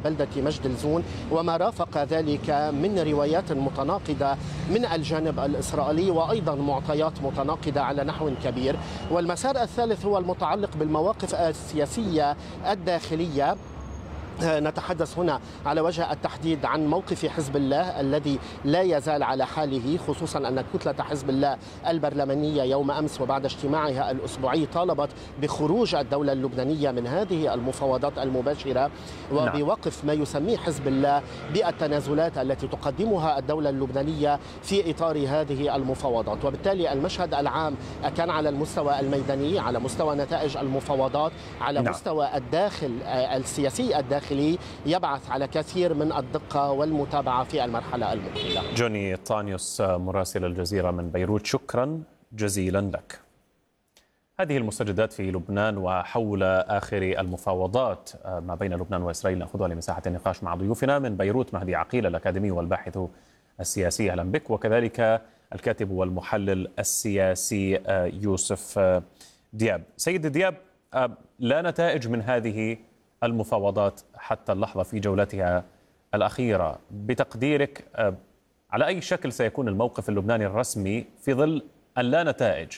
بلدة مجد الزون وما رافق ذلك من روايات متناقضة من الجانب الإسرائيلي وأيضا معطيات متناقضة على نحو كبير. والمسار الثالث هو المتعلق بالمواقف السياسية الداخلية. نتحدث هنا على وجه التحديد عن موقف حزب الله الذي لا يزال على حاله، خصوصا أن كتلة حزب الله البرلمانية يوم أمس وبعد اجتماعها الأسبوعي طالبت بخروج الدولة اللبنانية من هذه المفاوضات المباشرة وبوقف ما يسميه حزب الله بالتنازلات التي تقدمها الدولة اللبنانية في إطار هذه المفاوضات. وبالتالي المشهد العام كان على المستوى الميداني، على مستوى نتائج المفاوضات، على مستوى الداخل السياسي الداخلي يبعث على كثير من الدقة والمتابعة في المرحلة المقبلة. جوني طانيوس مراسل الجزيرة من بيروت، شكرا جزيلا لك. هذه المستجدات في لبنان وحول آخر المفاوضات ما بين لبنان وإسرائيل نأخذها لمساحة النقاش مع ضيوفنا من بيروت: مهدي عقيل الأكاديمي والباحث السياسي، أهلا بك، وكذلك الكاتب والمحلل السياسي يوسف دياب. سيد دياب، لا نتائج من هذه المفاوضات حتى اللحظة في جولتها الأخيرة، بتقديرك على أي شكل سيكون الموقف اللبناني الرسمي في ظل اللا نتائج؟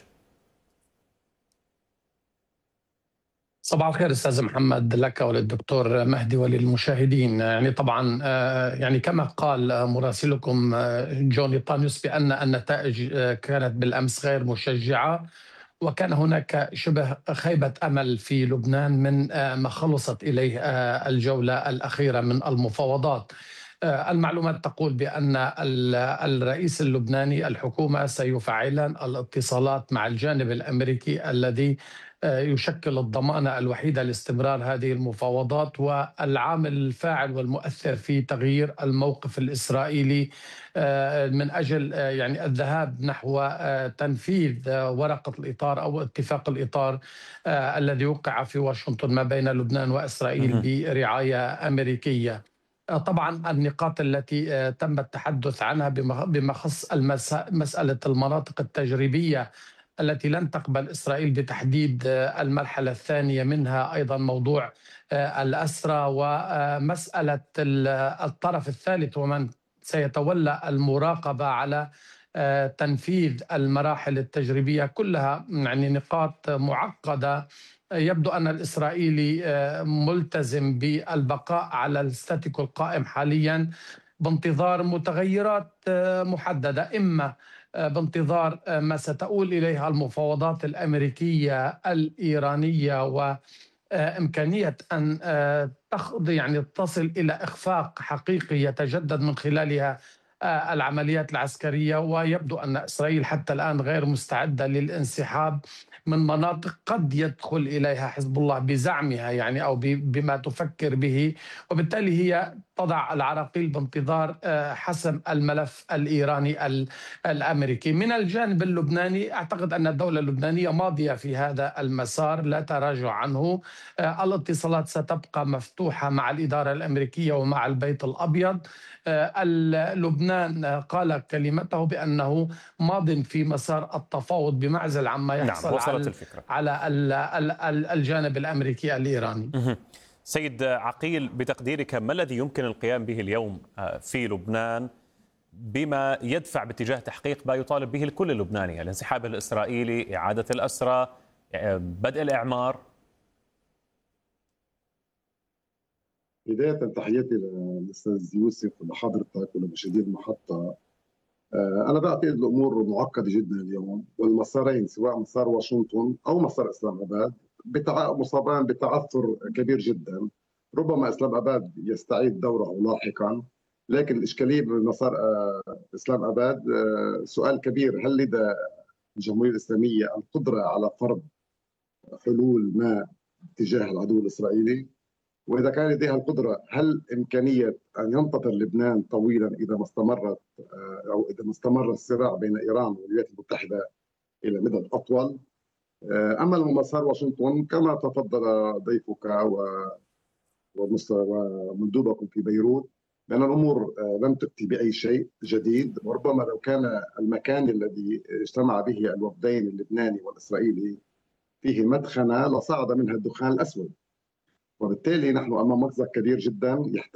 صباح الخير أستاذ محمد، لك وللدكتور مهدي وللمشاهدين. يعني طبعا يعني كما قال مراسلكم جوني طانيوس بأن النتائج كانت بالأمس غير مشجعة، وكان هناك شبه خيبة أمل في لبنان من ما خلصت إليه الجولة الأخيرة من المفاوضات. المعلومات تقول بأن الرئيس اللبناني الحكومة سيفعلان الاتصالات مع الجانب الأمريكي الذي يشكل الضمانة الوحيدة لاستمرار هذه المفاوضات والعامل الفاعل والمؤثر في تغيير الموقف الإسرائيلي من أجل يعني الذهاب نحو تنفيذ ورقة الإطار أو اتفاق الإطار الذي وقع في واشنطن ما بين لبنان وإسرائيل برعاية أمريكية. طبعا النقاط التي تم التحدث عنها بما يخص مسألة المناطق التجريبية التي لن تقبل إسرائيل بتحديد المرحلة الثانية منها، أيضا موضوع الأسرى ومسألة الطرف الثالث ومن سيتولى المراقبة على تنفيذ المراحل التجريبية، كلها يعني نقاط معقدة. يبدو أن الإسرائيلي ملتزم بالبقاء على الستاتيكو القائم حاليا بانتظار متغيرات محددة، إما بانتظار ما ستؤول إليها المفاوضات الأمريكية الإيرانية وإمكانية أن يعني تصل إلى إخفاق حقيقي يتجدد من خلالها العمليات العسكرية. ويبدو أن إسرائيل حتى الآن غير مستعدة للانسحاب من مناطق قد يدخل إليها حزب الله بزعمها يعني أو بما تفكر به، وبالتالي هي تضع العراقيل بانتظار حسم الملف الإيراني الأمريكي. من الجانب اللبناني أعتقد أن الدولة اللبنانية ماضية في هذا المسار، لا تراجع عنه. الاتصالات ستبقى مفتوحة مع الإدارة الأمريكية ومع البيت الأبيض. لبنان قال كلمته بأنه ماض في مسار التفاوض بمعزل عما يحصل على الجانب الأمريكي الإيراني. سيد عقيل، بتقديرك ما الذي يمكن القيام به اليوم في لبنان بما يدفع باتجاه تحقيق ما يطالب به الكل اللبناني: الانسحاب الإسرائيلي، إعادة الأسرى، بدء الإعمار؟ بداية تحياتي للأستاذ يوسف ولحضرتك ولمشاهدي المحطة. أنا بعتقد الأمور معقدة جدا اليوم، والمسارين سواء مسار واشنطن أو مسار إسلام أباد مصابان بتعثر كبير جدا. ربما إسلام أباد يستعيد دوره لاحقا، لكن الإشكالية بمسار إسلام أباد سؤال كبير: هل لدى الجمهورية الإسلامية القدرة على فرض حلول ما تجاه العدو الإسرائيلي؟ وإذا كان لديها القدرة، هل إمكانية أن ينتظر لبنان طويلا إذا ما استمرت أو إذا ما استمر الصراع بين إيران والولايات المتحدة إلى مدى أطول؟ أما المسار واشنطن كما تفضل ضيفك ومندوبكم في بيروت، لأن الأمور لم تأتي بأي شيء جديد، وربما لو كان المكان الذي اجتمع به الوفدين اللبناني والإسرائيلي فيه مدخنة لصعد منها الدخان الأسود. وبالتالي نحن أمام مأزق كبير جدا يحتاج